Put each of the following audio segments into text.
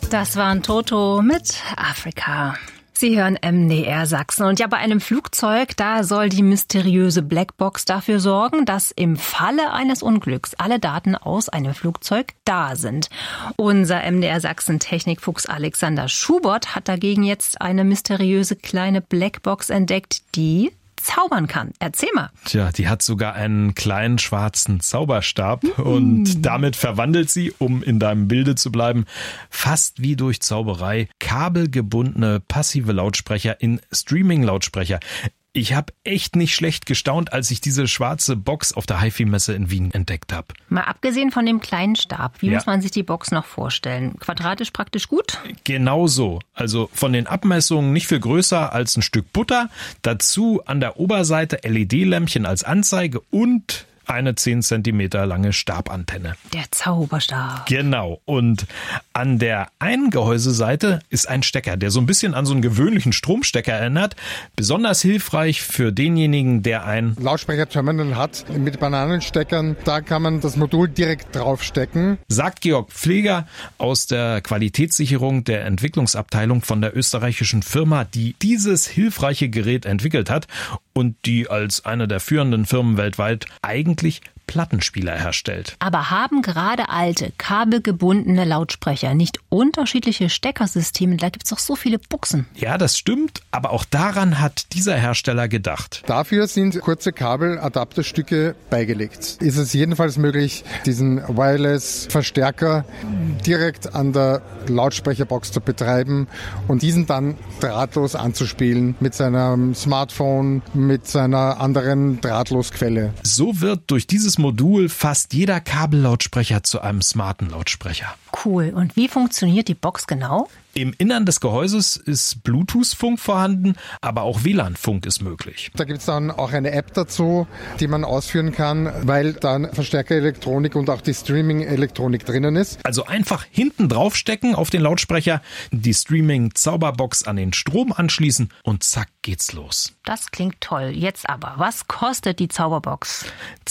Das waren Toto mit Afrika. Sie hören MDR Sachsen. Und ja, bei einem Flugzeug, da soll die mysteriöse Blackbox dafür sorgen, dass im Falle eines Unglücks alle Daten aus einem Flugzeug da sind. Unser MDR Sachsen Technikfuchs Alexander Schubert hat dagegen jetzt eine mysteriöse kleine Blackbox entdeckt, die zaubern kann. Erzähl mal. Tja, die hat sogar einen kleinen schwarzen Zauberstab und damit verwandelt sie, um in deinem Bilde zu bleiben, fast wie durch Zauberei kabelgebundene passive Lautsprecher in Streaming-Lautsprecher. Ich habe echt nicht schlecht gestaunt, als ich diese schwarze Box auf der HiFi-Messe in Wien entdeckt habe. Mal abgesehen von dem kleinen Stab, wie muss man sich die Box noch vorstellen? Quadratisch praktisch gut? Genau so. Also von den Abmessungen nicht viel größer als ein Stück Butter. Dazu an der Oberseite LED-Lämpchen als Anzeige und eine 10 Zentimeter lange Stabantenne. Der Zauberstab. Genau. Und an der einen Gehäuseseite ist ein Stecker, der so ein bisschen an so einen gewöhnlichen Stromstecker erinnert. Besonders hilfreich für denjenigen, der ein Lautsprecher-Terminal hat mit Bananensteckern. Da kann man das Modul direkt draufstecken. Sagt Georg Pfleger aus der Qualitätssicherung der Entwicklungsabteilung von der österreichischen Firma, die dieses hilfreiche Gerät entwickelt hat und die als eine der führenden Firmen weltweit eigentlich Plattenspieler herstellt. Aber haben gerade alte, kabelgebundene Lautsprecher nicht unterschiedliche Steckersysteme? Da gibt's doch so viele Buchsen. Ja, das stimmt, aber auch daran hat dieser Hersteller gedacht. Dafür sind kurze Kabel-Adapterstücke beigelegt. Ist es jedenfalls möglich, diesen Wireless-Verstärker direkt an der Lautsprecherbox zu betreiben und diesen dann drahtlos anzuspielen mit seinem Smartphone, mit seiner anderen Drahtlosquelle. So wird durch dieses Modul fast jeder Kabellautsprecher zu einem smarten Lautsprecher. Cool. Und wie funktioniert die Box genau? Im Innern des Gehäuses ist Bluetooth-Funk vorhanden, aber auch WLAN-Funk ist möglich. Da gibt's dann auch eine App dazu, die man ausführen kann, weil dann Verstärkerelektronik und auch die Streaming-Elektronik drinnen ist. Also einfach hinten draufstecken auf den Lautsprecher, die Streaming-Zauberbox an den Strom anschließen und zack geht's los. Das klingt toll. Jetzt aber, was kostet die Zauberbox?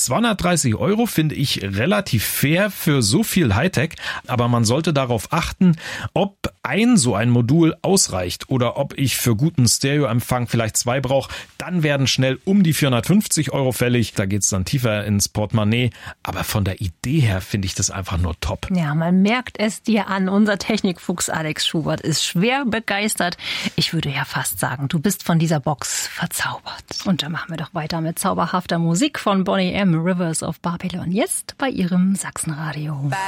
230 € finde ich relativ fair für so viel Hightech, aber man sollte darauf achten, ob so ein Modul ausreicht oder ob ich für guten Stereoempfang vielleicht 2 brauche, dann werden schnell um die 450 € fällig. Da geht's dann tiefer ins Portemonnaie. Aber von der Idee her finde ich das einfach nur top. Ja, man merkt es dir an. Unser Technikfuchs Alex Schubert ist schwer begeistert. Ich würde ja fast sagen, du bist von dieser Box verzaubert. Und dann machen wir doch weiter mit zauberhafter Musik von Boney M. Rivers of Babylon. Jetzt bei ihrem Sachsenradio.